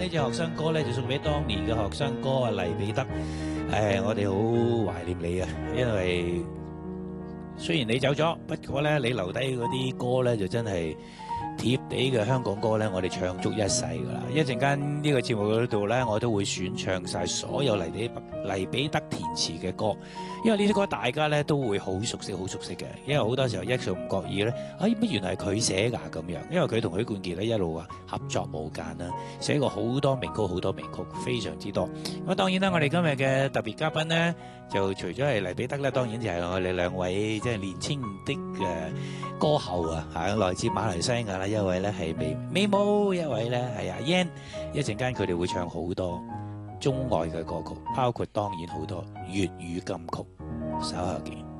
呢隻學生歌咧就送俾當年嘅學生哥啊黎彼得。我哋好懷念你啊，因為雖然你走咗，不過咧你留低嗰啲歌咧就真係貼地嘅香港歌咧，我哋唱足一世噶啦。一陣間呢個節目嗰度咧，我都會選唱晒所有黎彼得填詞嘅歌，因為呢啲歌大家咧都會好熟悉嘅。因為好多時候一時唔覺意咧，乜原來係佢寫㗎咁樣。因為佢同許冠傑咧一路合作無間啦，寫過好多名曲，非常之多。咁當然啦，我哋今日嘅特別嘉賓咧，就除咗係黎彼得咧，當然就係我哋兩位即係年輕的歌后啊，來自馬來西亞啦，一位咧係美舞，一位咧係阿 Yan。一陣間佢哋會唱好多中外嘅歌曲，包括當然好多粵語金曲，稍後見。